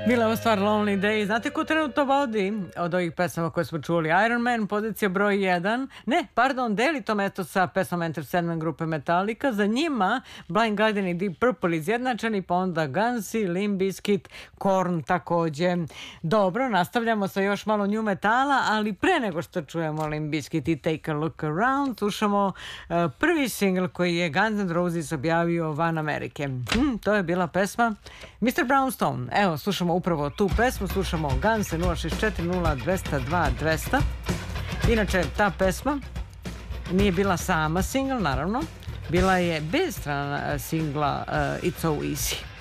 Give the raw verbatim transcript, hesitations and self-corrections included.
Bila je ovo stvar Lonely Day. Znate ko trenutno vodi od ovih pesama koje smo čuli? Iron Man, pozicija broj jedan. Ne, pardon, deli to mesto sa pesmom Enter Sandman grupe Metallica. Za njima Blind Guardian i Deep Purple izjednačeni, pa onda Gunsi, Limp Bizkit, Korn takođe. Dobro, nastavljamo sa još malo new metala, ali pre nego što čujemo Limp Bizkit i Take a Look Around, slušamo uh, prvi singl koji je Guns N' Roses objavio van Amerike. Hmm, to je bila pesma mister Brownstone. Evo, slušamo upravo tu pesmu, slušamo Gunse nula šest četiri nula dvesta dva dvesta. Inače, ta pesma nije bila sama singl, naravno. Bila je bez strana singla uh, It's So Easy.